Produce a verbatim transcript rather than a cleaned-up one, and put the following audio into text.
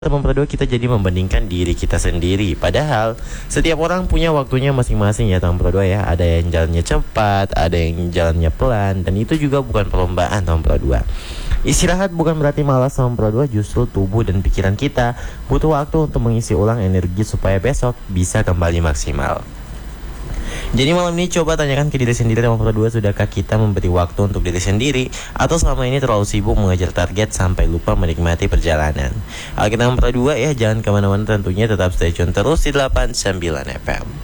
Teman berdua kita jadi membandingkan diri kita sendiri. Padahal setiap orang punya waktunya masing-masing ya teman berdua ya. Ada yang jalannya cepat, ada yang jalannya pelan. Dan itu juga bukan perlombaan teman berdua. Istirahat bukan berarti malas teman berdua. Justru tubuh dan pikiran kita butuh waktu untuk mengisi ulang energi supaya besok bisa kembali maksimal. Jadi malam ini coba tanyakan ke diri sendiri teman berdua, sudahkah kita memberi waktu untuk diri sendiri, atau selama ini terlalu sibuk mengejar target sampai lupa menikmati perjalanan. Oke teman berdua ya, jangan kemana-mana, tentunya tetap stay tune terus di delapan puluh sembilan F M.